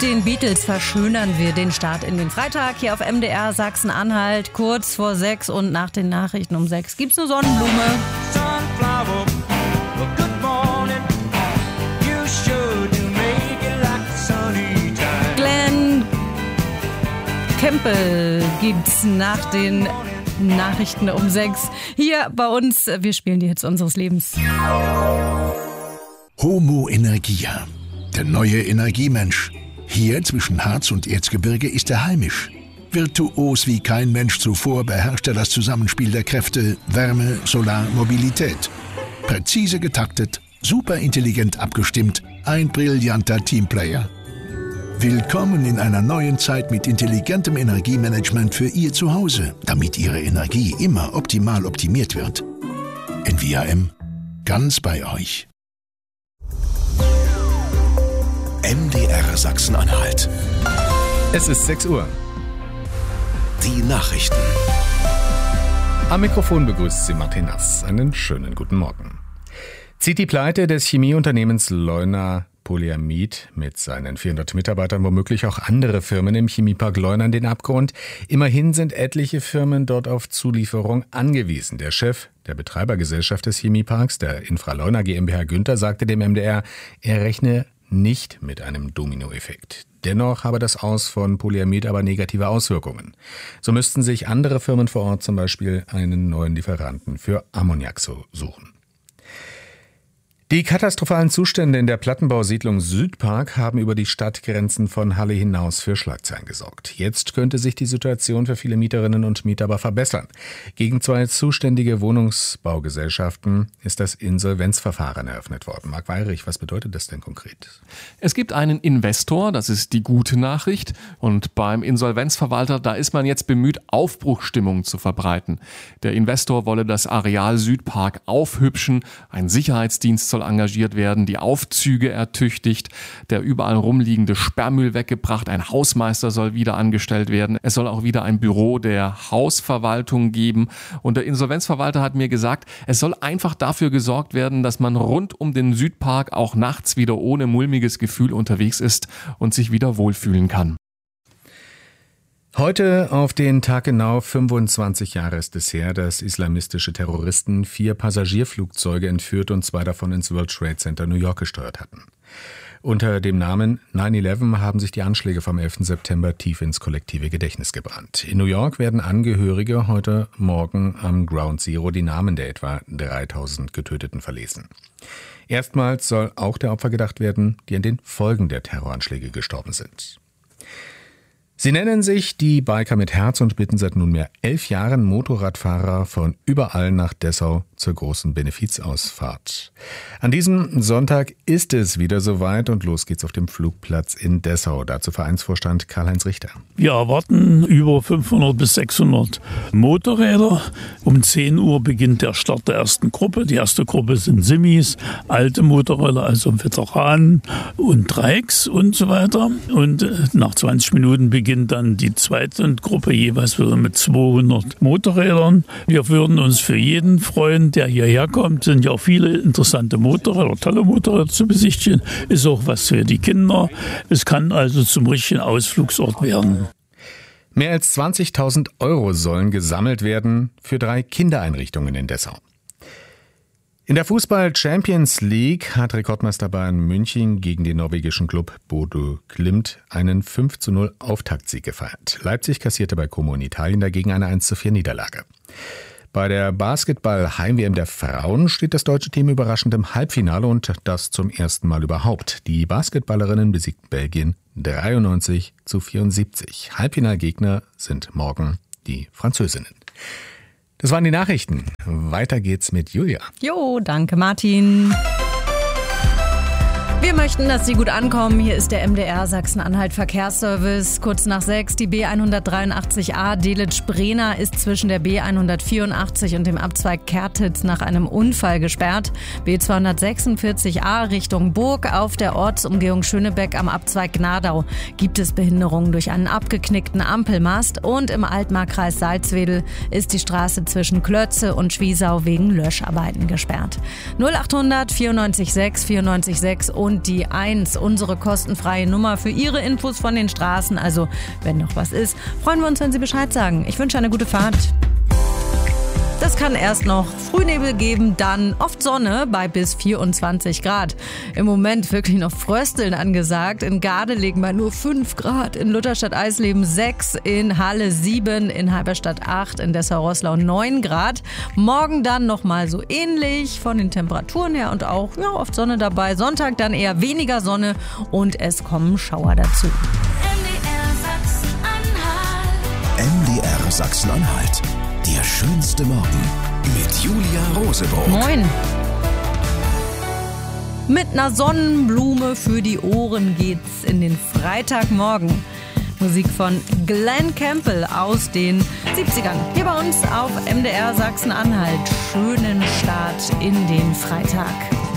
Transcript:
den Beatles verschönern wir den Start in den Freitag hier auf MDR Sachsen-Anhalt. Kurz vor 6 und nach den Nachrichten um 6 gibt's eine Sonnenblume. Sunflower, well, good morning. You sure do make it like sunny time. Glenn Campbell gibt's nach den Nachrichten um 6 hier bei uns. Wir spielen die Hits unseres Lebens. Homo Energia, der neue Energiemensch. Hier zwischen Harz und Erzgebirge ist er heimisch. Virtuos wie kein Mensch zuvor beherrscht er das Zusammenspiel der Kräfte Wärme, Solar, Mobilität. Präzise getaktet, superintelligent abgestimmt, ein brillanter Teamplayer. Willkommen in einer neuen Zeit mit intelligentem Energiemanagement für Ihr Zuhause, damit Ihre Energie immer optimal optimiert wird. NVAM, ganz bei euch. MDR Sachsen-Anhalt. Es ist 6 Uhr. Die Nachrichten. Am Mikrofon begrüßt Sie Martin Nass. Einen schönen guten Morgen. Zieht die Pleite des Chemieunternehmens Leuna Polyamid mit seinen 400 Mitarbeitern womöglich auch andere Firmen im Chemiepark Leuna in den Abgrund? Immerhin sind etliche Firmen dort auf Zulieferung angewiesen. Der Chef der Betreibergesellschaft des Chemieparks, der Infra-Leuna GmbH Günther, sagte dem MDR, er rechne nicht mit einem Dominoeffekt. Dennoch habe das Aus von Polyamid aber negative Auswirkungen. So müssten sich andere Firmen vor Ort zum Beispiel einen neuen Lieferanten für Ammoniak suchen. Die katastrophalen Zustände in der Plattenbausiedlung Südpark haben über die Stadtgrenzen von Halle hinaus für Schlagzeilen gesorgt. Jetzt könnte sich die Situation für viele Mieterinnen und Mieter aber verbessern. Gegen 2 zuständige Wohnungsbaugesellschaften ist das Insolvenzverfahren eröffnet worden. Marc Weyrich, was bedeutet das denn konkret? Es gibt einen Investor, das ist die gute Nachricht. Und beim Insolvenzverwalter, da ist man jetzt bemüht, Aufbruchsstimmung zu verbreiten. Der Investor wolle das Areal Südpark aufhübschen, ein Sicherheitsdienst soll engagiert werden, die Aufzüge ertüchtigt, der überall rumliegende Sperrmüll weggebracht, ein Hausmeister soll wieder angestellt werden, es soll auch wieder ein Büro der Hausverwaltung geben und der Insolvenzverwalter hat mir gesagt, es soll einfach dafür gesorgt werden, dass man rund um den Südpark auch nachts wieder ohne mulmiges Gefühl unterwegs ist und sich wieder wohlfühlen kann. Heute auf den Tag genau 25 Jahre ist es her, dass islamistische Terroristen 4 Passagierflugzeuge entführt und 2 davon ins World Trade Center New York gesteuert hatten. Unter dem Namen 9/11 haben sich die Anschläge vom 11. September tief ins kollektive Gedächtnis gebrannt. In New York werden Angehörige heute Morgen am Ground Zero die Namen der etwa 3000 Getöteten verlesen. Erstmals soll auch der Opfer gedacht werden, die an den Folgen der Terroranschläge gestorben sind. Sie nennen sich die Biker mit Herz und bitten seit nunmehr 11 Jahren Motorradfahrer von überall nach Dessau zur großen Benefizausfahrt. An diesem Sonntag ist es wieder soweit und los geht's auf dem Flugplatz in Dessau. Dazu Vereinsvorstand Karl-Heinz Richter. Wir erwarten über 500 bis 600 Motorräder. Um 10 Uhr beginnt der Start der ersten Gruppe. Die erste Gruppe sind Simis, alte Motorräder, also Veteranen und Dreiecks und so weiter. Und nach 20 Minuten beginnt dann die zweite Gruppe, jeweils wieder mit 200 Motorrädern. Wir würden uns für jeden freuen, der hierher kommt. Es sind ja auch viele interessante Motorräder, tolle Motorräder zu besichtigen. Ist auch was für die Kinder. Es kann also zum richtigen Ausflugsort werden. Mehr als 20.000 € sollen gesammelt werden für 3 Kindereinrichtungen in Dessau. In der Fußball-Champions League hat Rekordmeister Bayern München gegen den norwegischen Klub Bodø Glimt einen 5:0 Auftaktsieg gefeiert. Leipzig kassierte bei Como in Italien dagegen eine 1:4 Niederlage. Bei der Basketball-Heim-WM der Frauen steht das deutsche Team überraschend im Halbfinale und das zum ersten Mal überhaupt. Die Basketballerinnen besiegten Belgien 93:74. Halbfinalgegner sind morgen die Französinnen. Das waren die Nachrichten. Weiter geht's mit Julia. Jo, danke Martin. Wir möchten, dass Sie gut ankommen. Hier ist der MDR Sachsen-Anhalt Verkehrsservice. Kurz nach 6, die B183a Delitzsch-Brena ist zwischen der B184 und dem Abzweig Kertitz nach einem Unfall gesperrt. B246a Richtung Burg auf der Ortsumgehung Schönebeck am Abzweig Gnadau gibt es Behinderungen durch einen abgeknickten Ampelmast und im Altmarkkreis Salzwedel ist die Straße zwischen Klötze und Schwiesau wegen Löscharbeiten gesperrt. 0800 94 6 94 6 und und die 1, unsere kostenfreie Nummer für Ihre Infos von den Straßen. Also, wenn noch was ist, freuen wir uns, wenn Sie Bescheid sagen. Ich wünsche eine gute Fahrt. Das kann erst noch Frühnebel geben, dann oft Sonne bei bis 24 Grad. Im Moment wirklich noch Frösteln angesagt. In Gardelegen bei nur 5 Grad, in Lutherstadt-Eisleben 6, in Halle 7, in Halberstadt 8, in Dessau-Roßlau 9 Grad. Morgen dann nochmal so ähnlich von den Temperaturen her und auch oft Sonne dabei. Sonntag dann eher weniger Sonne und es kommen Schauer dazu. MDR Sachsen-Anhalt. Der schönste Morgen mit Julia Rosebrot. Moin. Mit einer Sonnenblume für die Ohren geht's in den Freitagmorgen. Musik von Glenn Campbell aus den 70ern. Hier bei uns auf MDR Sachsen-Anhalt. Schönen Start in den Freitag.